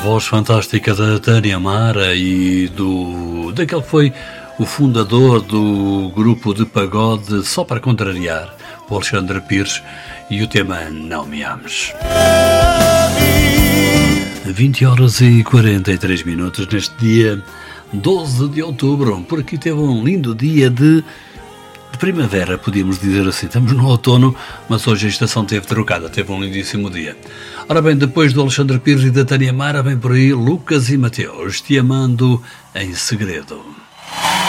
voz fantástica da Tânia Mara e daquele que foi o fundador do grupo de pagode Só para Contrariar, o Alexandre Pires, e o tema Não Me Ames. 20 horas e 43 minutos neste dia 12 de outubro. Por aqui teve um lindo dia de primavera, podíamos dizer assim. Estamos no outono, mas hoje a estação teve trocada, teve um lindíssimo dia. Ora bem, depois do Alexandre Pires e da Tânia Mara, vem por aí Lucas e Mateus, Te Amando em Segredo.